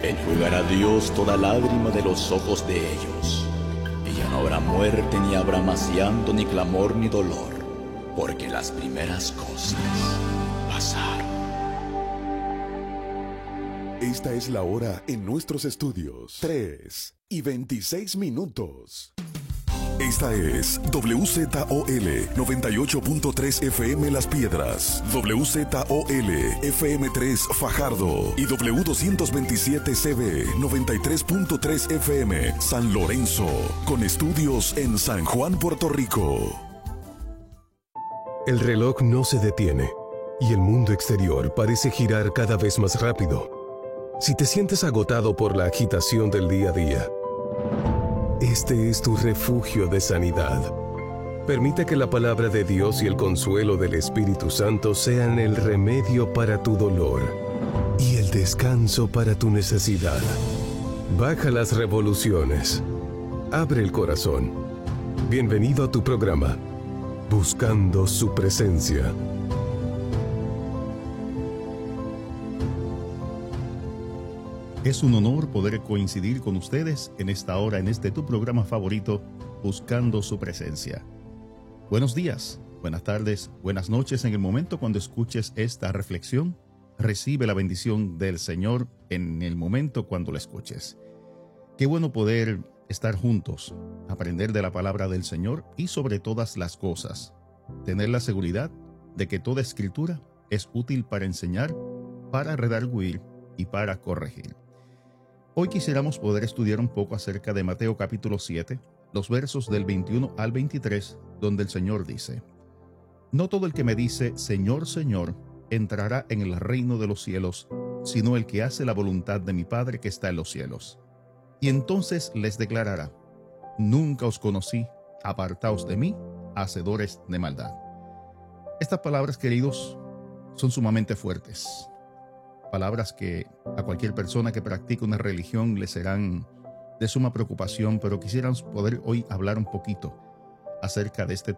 Enjugará Dios toda lágrima de los ojos de ellos. Y ya no habrá muerte, ni habrá más llanto, ni clamor, ni dolor, porque las primeras cosas pasaron. Esta es la hora en nuestros estudios. 3:26. Esta es WZOL 98.3 FM Las Piedras, WZOL FM3 Fajardo y W227CB 93.3 FM San Lorenzo, con estudios en San Juan, Puerto Rico. El reloj no se detiene y el mundo exterior parece girar cada vez más rápido. Si te sientes agotado por la agitación del día a día, este es tu refugio de sanidad. Permite que la palabra de Dios y el consuelo del Espíritu Santo sean el remedio para tu dolor y el descanso para tu necesidad. Baja las revoluciones. Abre el corazón. Bienvenido a tu programa, Buscando su Presencia. Es un honor poder coincidir con ustedes en esta hora, en este tu programa favorito, Buscando su Presencia. Buenos días, buenas tardes, buenas noches. En el momento cuando escuches esta reflexión, recibe la bendición del Señor en el momento cuando la escuches. Qué bueno poder estar juntos, aprender de la palabra del Señor y sobre todas las cosas, tener la seguridad de que toda escritura es útil para enseñar, para redarguir y para corregir. Hoy quisiéramos poder estudiar un poco acerca de Mateo capítulo 7, los versos del 21 al 23, donde el Señor dice: No todo el que me dice, Señor, Señor, entrará en el reino de los cielos, sino el que hace la voluntad de mi Padre que está en los cielos. Y entonces les declarará: Nunca os conocí, apartaos de mí, hacedores de maldad. Estas palabras, queridos, son sumamente fuertes. Palabras que a cualquier persona que practique una religión le serán de suma preocupación, pero quisiéramos poder hoy hablar un poquito acerca de este